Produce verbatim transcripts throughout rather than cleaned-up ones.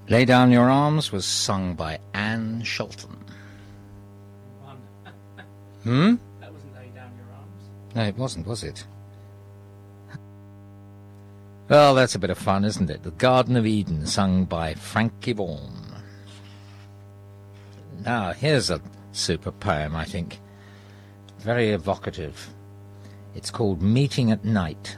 Lay Down Your Arms was sung by Anne Shelton. Hmm? That wasn't Lay Down Your Arms. No, it wasn't, was it? Well, that's a bit of fun, isn't it? The Garden of Eden, sung by Frankie Vaughan. Now, here's a super poem, I think. Very evocative. It's called Meeting at Night.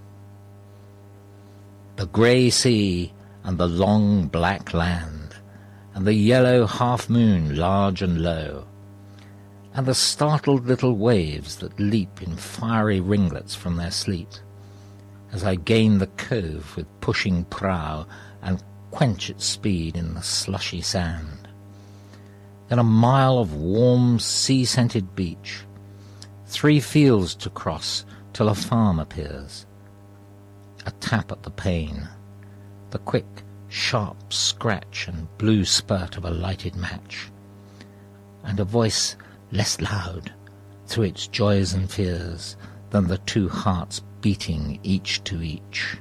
The grey sea and the long black land, and the yellow half-moon large and low, and the startled little waves that leap in fiery ringlets from their sleep, as I gain the cove with pushing prow and quench its speed in the slushy sand. Then a mile of warm sea-scented beach, three fields to cross till a farm appears, a tap at the pane, the quick, sharp scratch and blue spurt of a lighted match, and a voice less loud through its joys and fears than the two hearts beating each to each.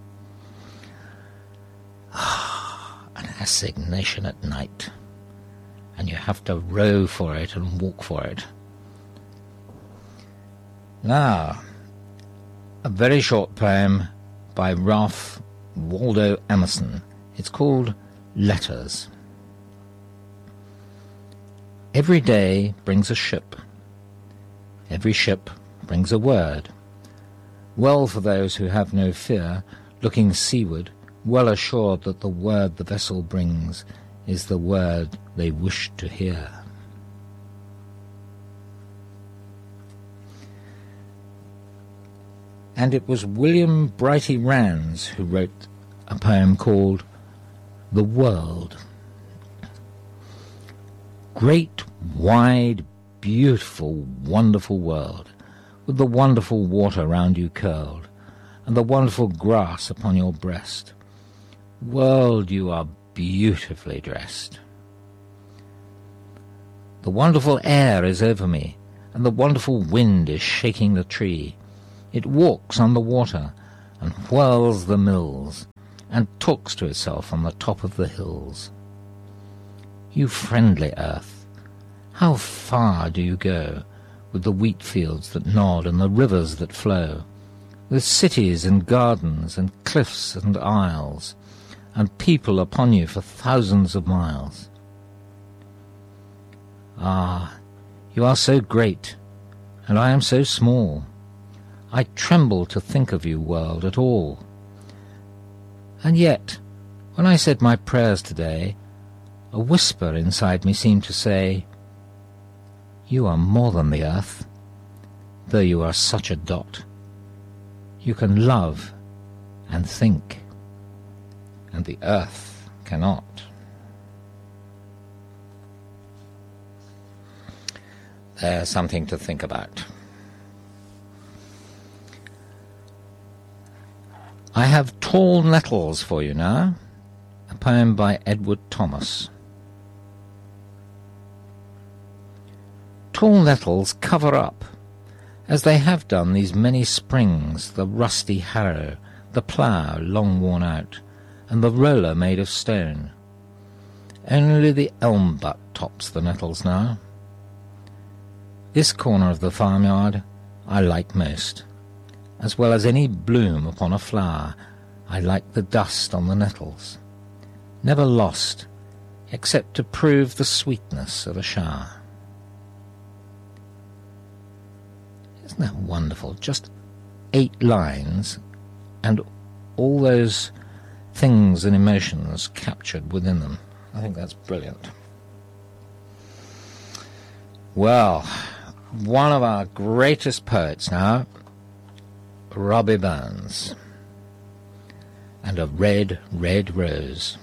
An assignation at night, and you have to row for it and walk for it. Now, a very short poem by Ralph Waldo Emerson. It's called Letters. Every day brings a ship. Every ship brings a word. Well for those who have no fear, looking seaward, well assured that the word the vessel brings is the word they wish to hear. And it was William Brighty Rands who wrote a poem called The World. Great, wide, beautiful, wonderful world, with the wonderful water round you curled, and the wonderful grass upon your breast. World, you are beautifully dressed. The wonderful air is over me, and the wonderful wind is shaking the tree. It walks on the water, and whirls the mills, and talks to itself on the top of the hills. You friendly earth, how far do you go, with the wheat fields that nod and the rivers that flow, with cities and gardens and cliffs and isles, and people upon you for thousands of miles? Ah, you are so great, and I am so small. I tremble to think of you, world, at all. And yet, when I said my prayers today, a whisper inside me seemed to say, you are more than the earth, though you are such a dot. You can love and think, and the earth cannot. There's something to think about. I have Tall Nettles for you now, a poem by Edward Thomas. Tall nettles cover up, as they have done these many springs, the rusty harrow, the plough long worn out, and the roller made of stone. Only the elm butt tops the nettles now. This corner of the farmyard I like most. As well as any bloom upon a flower, I like the dust on the nettles, never lost, except to prove the sweetness of a shower. Isn't that wonderful? Just eight lines, and all those things and emotions captured within them. I think that's brilliant. Well, one of our greatest poets now, Robbie Burns, and A Red, Red Rose.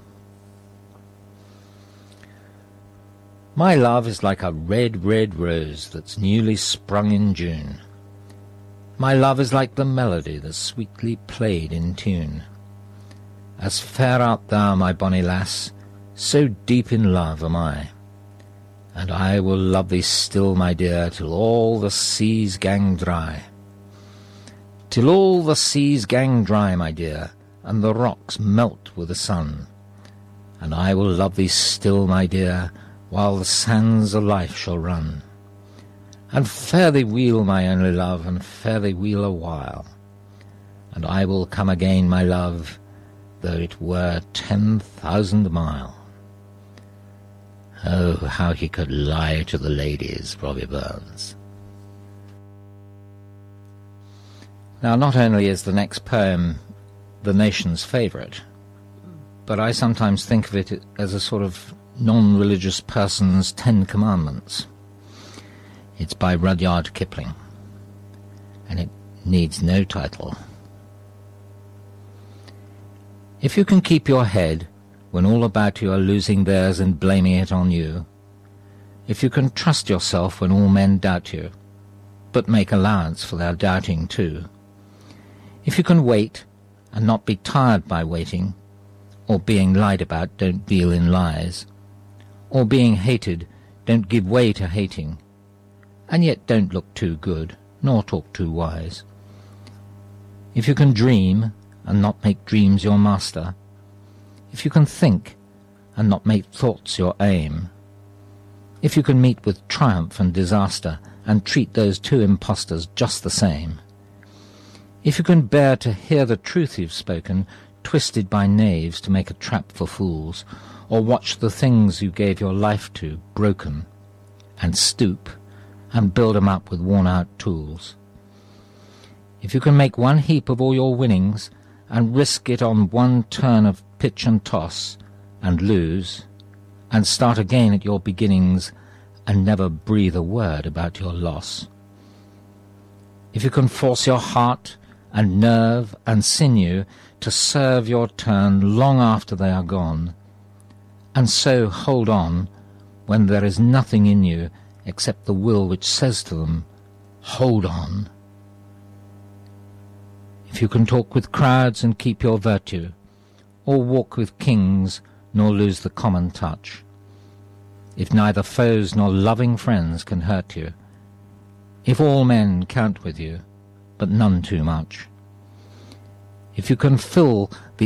My love is like a red, red rose that's newly sprung in June. My love is like the melody that's sweetly played in tune. As fair art thou, my bonny lass, so deep in love am I. And I will love thee still, my dear, till all the seas gang dry. Till all the seas gang dry, my dear, and the rocks melt with the sun, and I will love thee still, my dear, while the sands of life shall run. And fare thee weel, my only love, and fare thee weel a while, and I will come again, my love, though it were ten thousand mile. Oh, how he could lie to the ladies, Robbie Burns. Now, not only is the next poem the nation's favourite, but I sometimes think of it as a sort of non-religious person's Ten Commandments. It's by Rudyard Kipling, and it needs no title. If you can keep your head when all about you are losing theirs and blaming it on you, if you can trust yourself when all men doubt you, but make allowance for their doubting too, if you can wait and not be tired by waiting, or being lied about don't deal in lies, or being hated don't give way to hating, and yet don't look too good, nor talk too wise. If you can dream and not make dreams your master, if you can think and not make thoughts your aim, if you can meet with triumph and disaster and treat those two impostors just the same, if you can bear to hear the truth you've spoken twisted by knaves to make a trap for fools, or watch the things you gave your life to broken, and stoop and build 'em up with worn-out tools, if you can make one heap of all your winnings and risk it on one turn of pitch and toss, and lose, and start again at your beginnings, and never breathe a word about your loss, if you can force your heart and nerve and sinew to serve your turn long after they are gone, and so hold on when there is nothing in you except the will which says to them, hold on. If you can talk with crowds and keep your virtue, or walk with kings nor lose the common touch, if neither foes nor loving friends can hurt you, if all men count with you, but none too much, if you can fill the